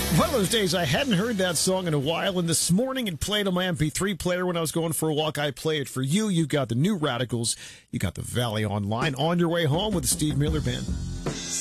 One of those days I hadn't heard that song in a while, and this morning it played on my MP3 player when I was going for a walk. I play it for you. You got the New Radicals. You got the Valley Online on your way home with the Steve Miller Band.